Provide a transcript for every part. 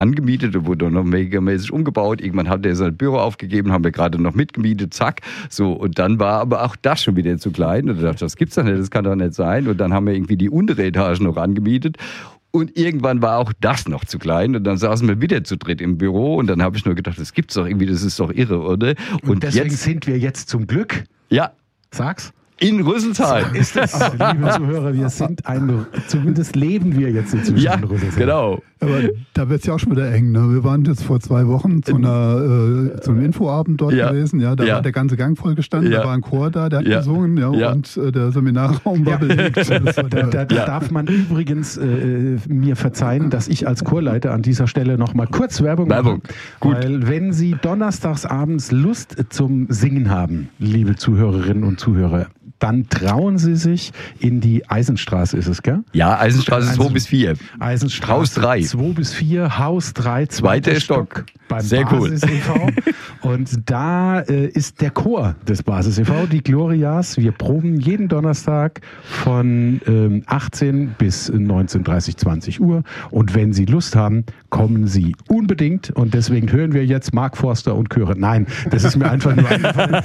angemietet und wurde noch megamäßig umgebaut. Irgendwann hat er sein Büro aufgegeben, haben wir gerade noch mitgemietet, zack. So, und dann war aber auch das schon wieder zu klein. Und da dachte ich, das gibt's doch nicht, das kann doch nicht sein. Und dann haben wir irgendwie die untere Etage noch angemietet. Und irgendwann war auch das noch zu klein. Und dann saßen wir wieder zu dritt im Büro. Und dann habe ich nur gedacht, das gibt's doch irgendwie, das ist doch irre, oder? Und deswegen sind wir jetzt zum Glück, sag's, in Rüsselsheim. So ist es. Also, liebe Zuhörer, zumindest leben wir jetzt inzwischen in Rüsselsheim. Genau. Aber da wird es ja auch schon wieder eng. Ne? Wir waren jetzt vor 2 Wochen zu einem Infoabend dort gewesen. Ja, da war der ganze Gang vollgestanden. Da war ein Chor da, der hat gesungen. Und der Seminarraum war belegt. Da darf man übrigens mir verzeihen, dass ich als Chorleiter an dieser Stelle noch mal kurz Werbung mache. Gut. Weil wenn Sie donnerstags abends Lust zum Singen haben, liebe Zuhörerinnen und Zuhörer, dann trauen Sie sich in die Eisenstraße, ist es, gell? Ja, Eisenstraße 2 bis 4. Eisenstraße Haus 3. 2 bis 4, Haus 3, zweiter Stock. Beim Sehr Basis cool. e.V. Und da ist der Chor des Basis e.V., die Glorias. Wir proben jeden Donnerstag von 18 bis 19:30, 20 Uhr. Und wenn Sie Lust haben, kommen Sie unbedingt. Und deswegen hören wir jetzt Mark Forster und Chöre. Nein, das ist mir einfach nur eingefallen.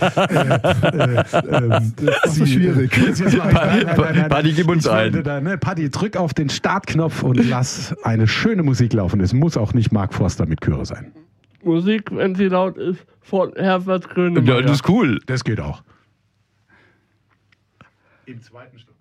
Das ist schwierig. Paddy, gib uns ein. Paddy, drück auf den Startknopf und lass eine schöne Musik laufen. Es muss auch nicht Mark Forster mit Chöre sein. Musik, wenn sie laut ist, von Herbert Grönemeyer. Ja, das ist cool. Das geht auch. Im zweiten Stock.